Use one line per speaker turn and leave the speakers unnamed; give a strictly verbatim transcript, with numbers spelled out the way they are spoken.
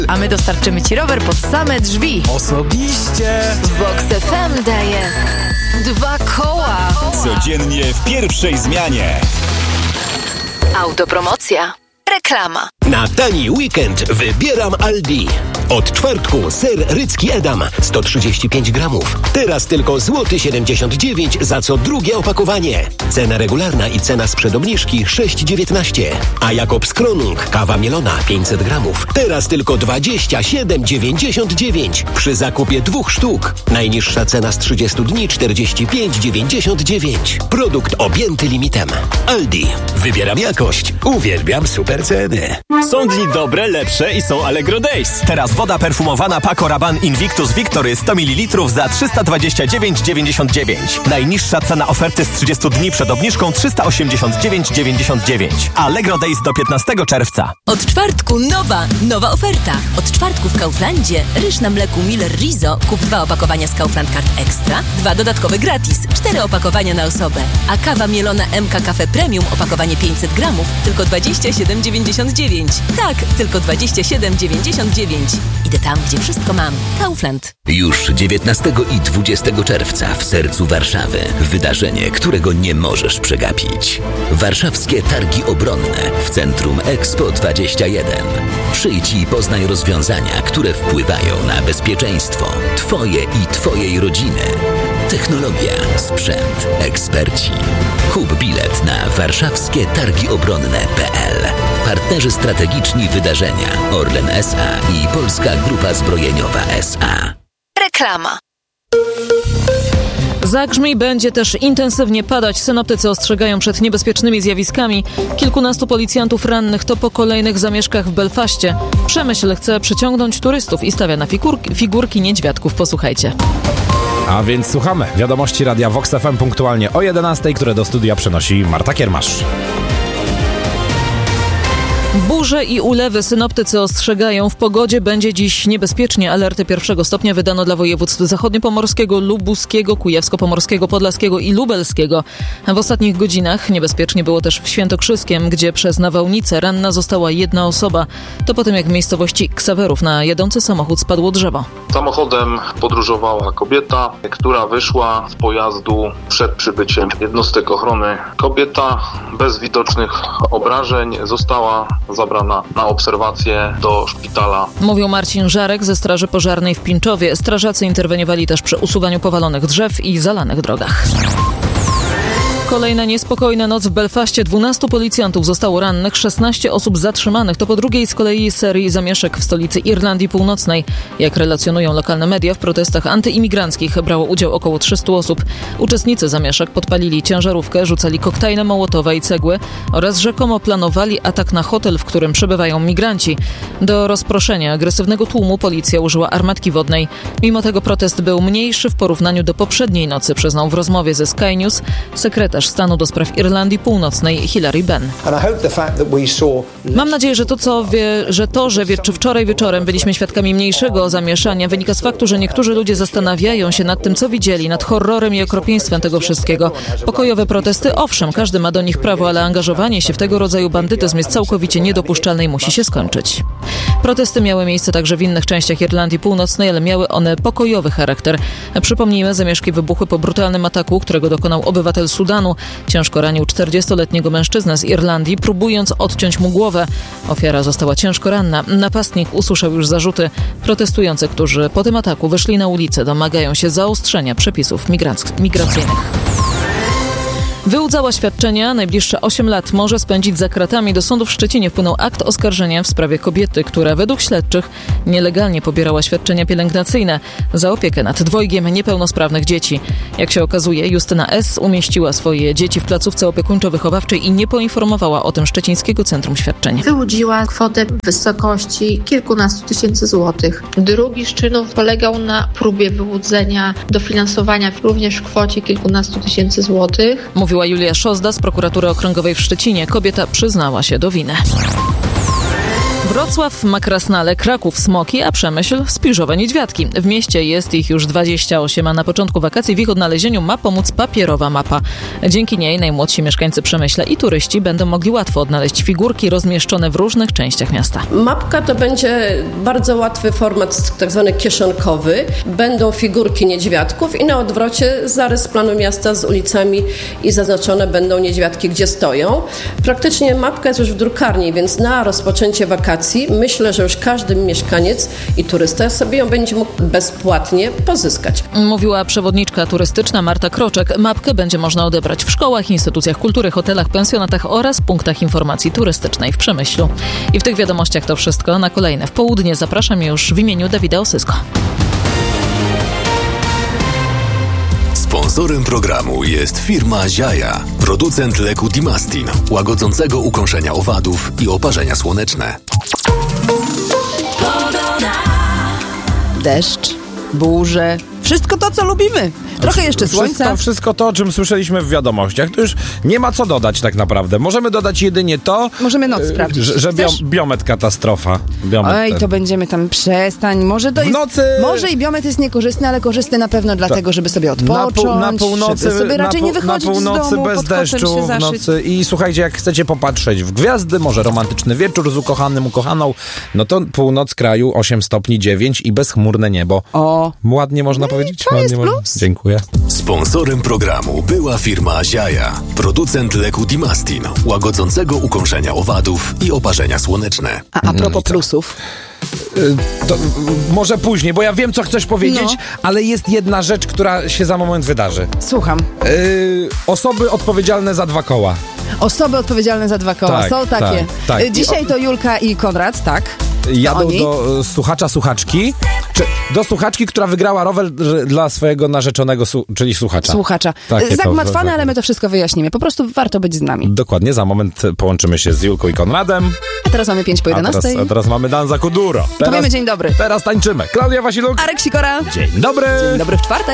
A my dostarczymy Ci rower pod same drzwi.
Osobiście.
Vox F M daje dwa koła.
Codziennie w pierwszej zmianie.
Autopromocja. Reklama.
Na tani weekend wybieram Aldi. Od czwartku ser rycki Edam sto trzydzieści pięć gramów. Teraz tylko złoty siedemdziesiąt dziewięć za co drugie opakowanie. Cena regularna i cena sprzed obniżki sześć dziewiętnaście. A Jakobs Kronung kawa mielona pięćset gramów. Teraz tylko dwadzieścia siedem dziewięćdziesiąt dziewięć przy zakupie dwóch sztuk. Najniższa cena z trzydziestu dni czterdzieści pięć dziewięćdziesiąt dziewięć. Produkt objęty limitem. Aldi. Wybieram jakość. Uwielbiam super ceny.
Są dni dobre, lepsze i są Allegro Days. Teraz woda perfumowana Paco Rabanne Invictus Victory sto mililitrów za trzysta dwadzieścia dziewięć dziewięćdziesiąt dziewięć. Najniższa cena oferty z trzydziestu dni przed obniżką trzysta osiemdziesiąt dziewięć dziewięćdziesiąt dziewięć. Allegro Days do piętnastego czerwca.
Od czwartku nowa, nowa oferta. Od czwartku w Kauflandzie ryż na mleku Miller Rizo. Kup dwa opakowania z Kaufland Card Extra, dwa dodatkowe gratis, cztery opakowania na osobę. A kawa mielona M K Cafe Premium, opakowanie pięćset gramów, tylko dwadzieścia siedem dziewięćdziesiąt dziewięć. Tak, tylko dwadzieścia siedem dziewięćdziesiąt dziewięć. Idę tam, gdzie wszystko mam. Kaufland.
Już dziewiętnastego i dwudziestego czerwca w sercu Warszawy. Wydarzenie, którego nie możesz przegapić. Warszawskie Targi Obronne w Centrum Expo dwadzieścia jeden. Przyjdź i poznaj rozwiązania, które wpływają na bezpieczeństwo Twoje i Twojej rodziny. Technologia, sprzęt, eksperci. Kup bilet na warszawskie targi obronne kropka p l. Partnerzy strategiczni wydarzenia Orlen S A i Polska Grupa Zbrojeniowa S A.
Reklama.
Zagrzmi, będzie też intensywnie padać. Synoptycy ostrzegają przed niebezpiecznymi zjawiskami. Kilkunastu policjantów rannych to po kolejnych zamieszkach w Belfaście. Przemyśl chce przyciągnąć turystów i stawia na figurki, figurki niedźwiadków. Posłuchajcie.
A więc słuchamy wiadomości Radia Vox F M punktualnie o jedenastej, które do studia przenosi Marta Kiermasz.
Burze i ulewy synoptycy ostrzegają. W pogodzie będzie dziś niebezpiecznie. Alerty pierwszego stopnia wydano dla województw zachodniopomorskiego, lubuskiego, kujawsko-pomorskiego, podlaskiego i lubelskiego. W ostatnich godzinach niebezpiecznie było też w Świętokrzyskiem, gdzie przez nawałnicę ranna została jedna osoba. To po tym, jak w miejscowości Ksawerów na jadący samochód spadło drzewo.
Samochodem podróżowała kobieta, która wyszła z pojazdu przed przybyciem jednostek ochrony. Kobieta bez widocznych obrażeń została zabrana na obserwację do szpitala.
Mówił Marcin Żarek ze Straży Pożarnej w Pińczowie. Strażacy interweniowali też przy usuwaniu powalonych drzew i zalanych drogach. Kolejna niespokojna noc w Belfaście. dwunastu policjantów zostało rannych, szesnaście osób zatrzymanych. To po drugiej z kolei serii zamieszek w stolicy Irlandii Północnej. Jak relacjonują lokalne media, w protestach antyimigranckich brało udział około trzystu osób. Uczestnicy zamieszek podpalili ciężarówkę, rzucali koktajle mołotowe i cegły oraz rzekomo planowali atak na hotel, w którym przebywają migranci. Do rozproszenia agresywnego tłumu policja użyła armatki wodnej. Mimo tego protest był mniejszy w porównaniu do poprzedniej nocy, przyznał w rozmowie ze Sky News sekretarz stanu do spraw Irlandii Północnej Hilary Benn. Mam nadzieję, że to, co wie, że to, że wie, czy wczoraj wieczorem byliśmy świadkami mniejszego zamieszania, wynika z faktu, że niektórzy ludzie zastanawiają się nad tym, co widzieli, nad horrorem i okropieństwem tego wszystkiego. Pokojowe protesty, owszem, każdy ma do nich prawo, ale angażowanie się w tego rodzaju bandytyzm jest całkowicie niedopuszczalne i musi się skończyć. Protesty miały miejsce także w innych częściach Irlandii Północnej, ale miały one pokojowy charakter. Przypomnijmy, zamieszki wybuchły po brutalnym ataku, którego dokonał obywatel Sudanu. Ciężko ranił czterdziestoletniego mężczyznę z Irlandii, próbując odciąć mu głowę. Ofiara została ciężko ranna. Napastnik usłyszał już zarzuty. Protestujący, którzy po tym ataku wyszli na ulicę, domagają się zaostrzenia przepisów migrac- migracyjnych. Wyłudzała świadczenia, najbliższe osiem lat może spędzić za kratami. Do sądu w Szczecinie wpłynął akt oskarżenia w sprawie kobiety, która według śledczych nielegalnie pobierała świadczenia pielęgnacyjne za opiekę nad dwojgiem niepełnosprawnych dzieci. Jak się okazuje, Justyna S. umieściła swoje dzieci w placówce opiekuńczo-wychowawczej i nie poinformowała o tym Szczecińskiego Centrum Świadczeń.
Wyłudziła kwotę w wysokości kilkunastu tysięcy złotych. Drugi z czynów polegał na próbie wyłudzenia dofinansowania również w kwocie kilkunastu tysięcy złotych.
Mówiła Julia Szozda z Prokuratury Okręgowej w Szczecinie. Kobieta przyznała się do winy. Wrocław ma krasnale, Kraków smoki, a Przemyśl spiżowe niedźwiadki. W mieście jest ich już dwadzieścia osiem, a na początku wakacji w ich odnalezieniu ma pomóc papierowa mapa. Dzięki niej najmłodsi mieszkańcy Przemyśla i turyści będą mogli łatwo odnaleźć figurki rozmieszczone w różnych częściach miasta.
Mapka to będzie bardzo łatwy format, tak zwany kieszonkowy. Będą figurki niedźwiadków i na odwrocie zarys planu miasta z ulicami i zaznaczone będą niedźwiadki, gdzie stoją. Praktycznie mapka jest już w drukarni, więc na rozpoczęcie wakacji myślę, że już każdy mieszkaniec i turysta sobie ją będzie mógł bezpłatnie pozyskać.
Mówiła przewodniczka turystyczna Marta Kroczek. Mapkę będzie można odebrać w szkołach, instytucjach kultury, hotelach, pensjonatach oraz punktach informacji turystycznej w Przemyślu. I w tych wiadomościach to wszystko. Na kolejne w południe zapraszam już w imieniu Dawida Osysko.
Sponsorem programu jest firma Ziaja, producent leku Dimastin, łagodzącego ukąszenia owadów i oparzenia słoneczne.
Deszcz, burze, wszystko to, co lubimy. Trochę jeszcze słońca.
Wszystko, wszystko to, o czym słyszeliśmy w wiadomościach, to już nie ma co dodać tak naprawdę. Możemy dodać jedynie to...
Możemy noc sprawdzić.
Że, że biom, biomet katastrofa. Biomet
Oj,
ten.
to będziemy tam przestań. Może to
w
jest,
nocy...
Może i biomet jest niekorzystny, ale korzystny na pewno dlatego, żeby sobie odpocząć,
na, pół, na północy,
żeby sobie raczej
na,
nie wychodzić
na północy
z domu,
bez
pod kotem
deszczu
się
w
zaszyć.
nocy. I słuchajcie, jak chcecie popatrzeć w gwiazdy, może romantyczny wieczór z ukochanym, ukochaną, no to północ kraju osiem stopni dziewięć i bezchmurne niebo.
O,
ładnie można no powiedzieć.
To
ładnie
jest
można...
plus.
Dziękuję.
Sponsorem programu była firma Ziaja, producent leku Dimastin, łagodzącego ukąszenia owadów i oparzenia słoneczne.
A, a propos plusów.
To może później, bo ja wiem, co chcesz powiedzieć,
No.
ale jest jedna rzecz, która się za moment wydarzy.
Słucham.
Yy, osoby odpowiedzialne za dwa koła.
Osoby odpowiedzialne za dwa koła.
Tak,
Są takie.
tak, tak.
Y, Dzisiaj to Julka i Konrad, tak?
Jadą
Oni?
do y, słuchacza, słuchaczki, czy do słuchaczki, która wygrała rower y, dla swojego narzeczonego, su, czyli słuchacza.
Słuchacza.
Takie
Zagmatwane,
to-
ale my to wszystko wyjaśnimy. Po prostu warto być z nami.
Dokładnie, za moment połączymy się z Julką i Konradem.
A teraz mamy pięć po
A teraz,
jedenastej.
a teraz mamy Danza Kuduro. Teraz,
Powiemy dzień dobry.
Teraz tańczymy. Klaudia Wasiluk.
Arek Sikora.
Dzień dobry.
Dzień dobry w czwartek.